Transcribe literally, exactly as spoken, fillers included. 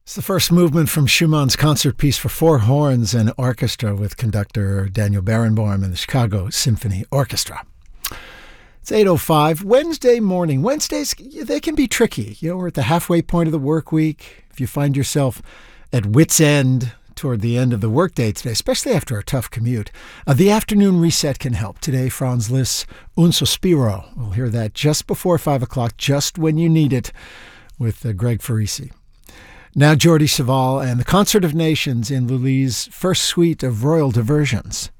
It's the first movement from Schumann's concert piece for four horns and orchestra with conductor Daniel Barenboim and the Chicago Symphony Orchestra. It's eight oh five, Wednesday morning. Wednesdays, they can be tricky. You know, we're at the halfway point of the work week. If you find yourself at wit's end toward the end of the workday today, especially after a tough commute, uh, the afternoon reset can help. Today, Franz Liszt's Un Sospiro. We'll hear that just before five o'clock, just when you need it, with uh, Greg Farisi. Now Jordi Savall and the Concert of Nations in Lully's first suite of royal diversions.